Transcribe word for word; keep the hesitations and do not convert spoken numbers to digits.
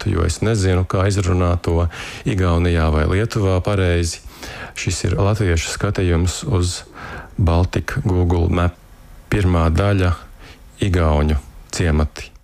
ciematu, jo es nezinu, kā izrunāt to Igaunijā vai Lietuvā pareizi. Šis ir latviešu skatījums uz Baltika Google Map. Pirmā daļa – igauņu ciemati.